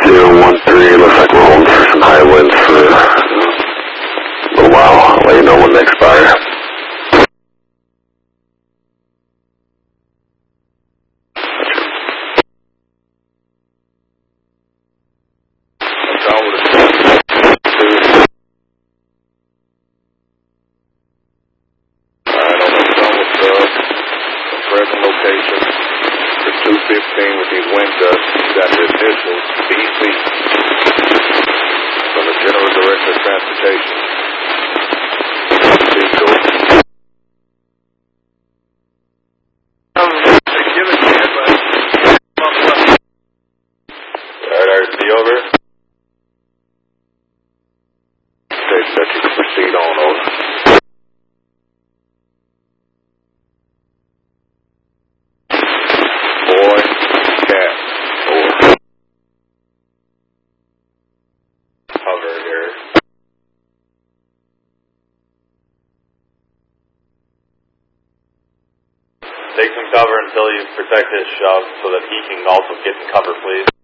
013, looks like we're holding for some high winds for a little while. I'll let you know when they expire. Present location for 215 with these wind gusts. Got the initials BC from the General Director of Transportation. RRC over. State that you can proceed on over. Boy, cat, over. Hover here. Take some cover until you protect his shove so that he can also get in cover, please.